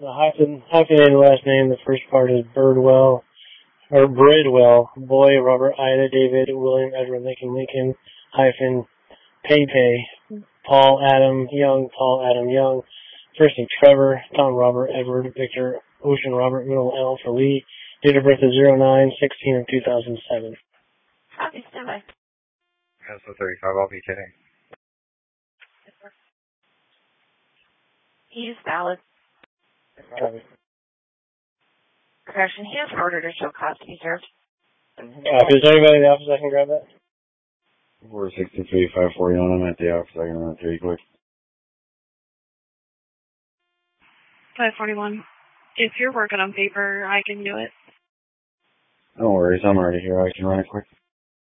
hyphenated last name. The first part is Birdwell, or Bridwell. Boy, Robert, Ida, David, William, Edward, Lincoln, hyphen, Pay, Paul, Adam, Young, first name Trevor, Tom, Robert, Edward, Victor, Ocean, Robert, middle L for Lee. Date of birth is 09/16/2007. Copy, stand by. Tesla 35, I'll be kidding. He's valid. Copy. Correction, he has ordered to show cost to be served. If there's anybody in the office, I can grab that. 463-541, I'm at the office, I can run it pretty quick. 541. If you're working on paper, I can do it. No worries, I'm already here, I can run it quick.